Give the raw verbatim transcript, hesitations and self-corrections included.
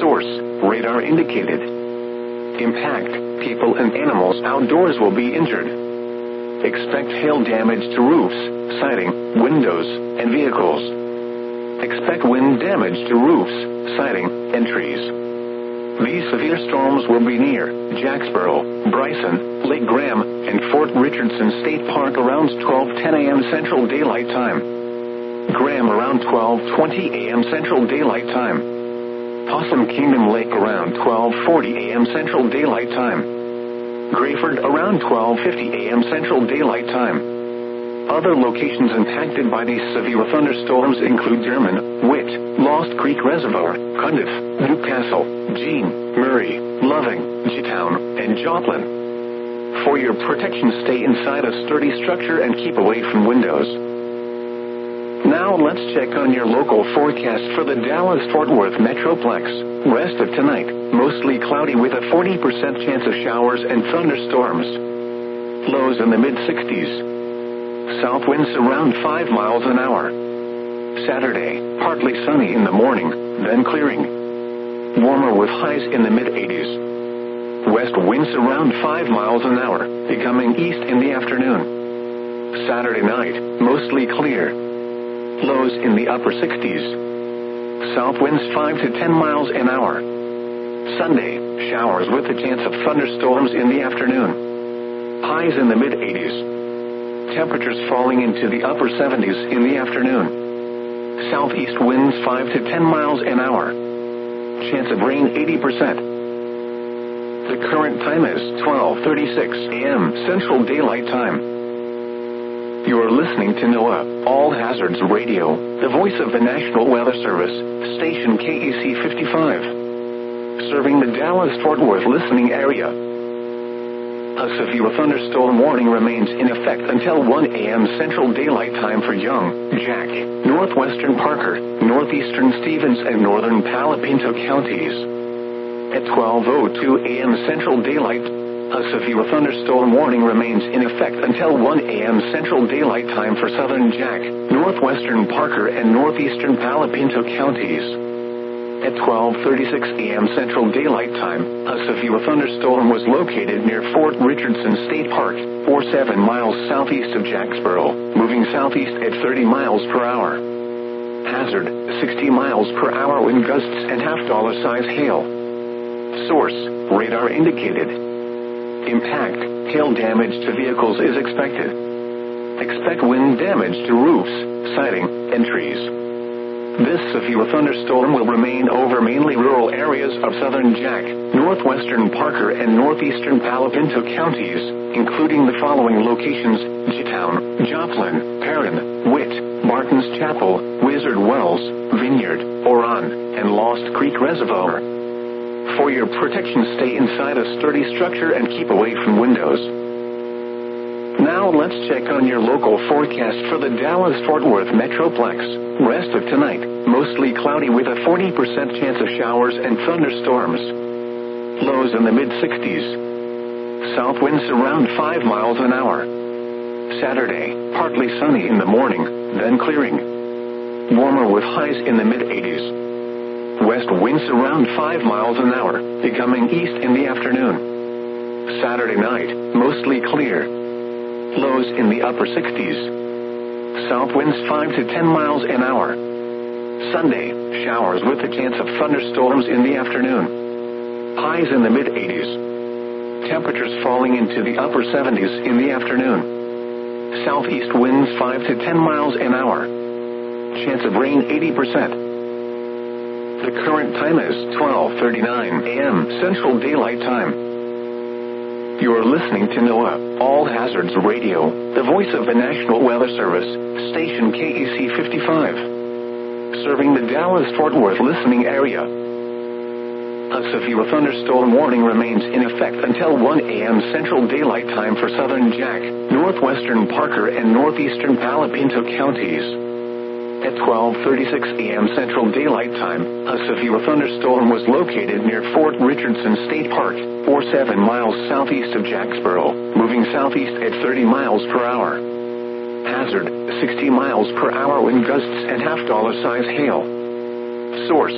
Source, radar indicated. Impact, people and animals outdoors will be injured. Expect hail damage to roofs, siding, windows, and vehicles. Expect wind damage to roofs, siding, and trees. These severe storms will be near Jacksboro, Bryson, Lake Graham, and Fort Richardson State Park around twelve ten a.m. Central Daylight Time. Graham around twelve twenty a.m. Central Daylight Time. Possum Kingdom Lake around twelve forty a.m. Central Daylight Time. Grayford around twelve fifty a.m. Central Daylight Time. Other locations impacted by these severe thunderstorms include German, Witt, Lost Creek Reservoir, Cundiff, Newcastle, Jean, Murray, Loving, G-Town, and Joplin. For your protection, stay inside a sturdy structure and keep away from windows. Now let's check on your local forecast for the Dallas-Fort Worth Metroplex. Rest of tonight, mostly cloudy with a forty percent chance of showers and thunderstorms. Lows in the mid sixties. South winds around five miles an hour. Saturday, partly sunny in the morning, then clearing. Warmer with highs in the mid eighties. West winds around five miles an hour, becoming east in the afternoon. Saturday night, mostly clear. Lows in the upper sixties. South winds five to ten miles an hour. Sunday, showers with a chance of thunderstorms in the afternoon. Highs in the mid eighties. Temperatures falling into the upper seventies in the afternoon. Southeast winds five to ten miles an hour. Chance of rain eighty percent. The current time is twelve thirty-six a.m. Central Daylight Time. You are listening to NOAA, All Hazards Radio, the voice of the National Weather Service, station K E C fifty-five. Serving the Dallas-Fort Worth listening area. A severe thunderstorm warning remains in effect until one a.m. Central Daylight Time for Young, Jack, northwestern Parker, northeastern Stevens, and northern Palo Pinto counties. At twelve oh two a.m. Central Daylight, a severe thunderstorm warning remains in effect until one a.m. Central Daylight Time for southern Jack, northwestern Parker, and northeastern Palo Pinto counties. At twelve thirty-six a.m. Central Daylight Time, a severe thunderstorm was located near Fort Richardson State Park, forty-seven miles southeast of Jacksboro, moving southeast at thirty miles per hour. Hazard, sixty miles per hour wind gusts and half-dollar size hail. Source, radar indicated. Impact, hail damage to vehicles is expected. Expect wind damage to roofs, siding, and trees. This severe thunderstorm will remain over mainly rural areas of southern Jack, northwestern Parker, and northeastern Palo Pinto counties, including the following locations: G-Town, Joplin, Perrin, Witt, Martins Chapel, Wizard Wells, Vineyard, Oron, and Lost Creek Reservoir. For your protection, stay inside a sturdy structure and keep away from windows. Now let's check on your local forecast for the Dallas-Fort Worth Metroplex. Rest of tonight, mostly cloudy with a forty percent chance of showers and thunderstorms. Lows in the mid sixties. South winds around five miles an hour. Saturday, partly sunny in the morning, then clearing. Warmer with highs in the mid eighties. West winds around five miles an hour, becoming east in the afternoon. Saturday night, mostly clear. Lows in the upper sixties. South winds five to ten miles an hour. Sunday, showers with a chance of thunderstorms in the afternoon. Highs in the mid eighties. Temperatures falling into the upper seventies in the afternoon. Southeast winds five to ten miles an hour. Chance of rain eighty percent. The current time is twelve thirty-nine a.m. Central Daylight Time. You are listening to NOAA, All Hazards Radio, the voice of the National Weather Service, station K E C fifty-five. Serving the Dallas-Fort Worth listening area. A severe thunderstorm warning remains in effect until one a.m. Central Daylight Time for southern Jack, northwestern Parker, and northeastern Palo Pinto counties. At twelve thirty-six a.m. Central Daylight Time, a severe thunderstorm was located near Fort Richardson State Park, forty-seven miles southeast of Jacksboro, moving southeast at thirty miles per hour. Hazard, sixty miles per hour wind gusts and half-dollar size hail. Source,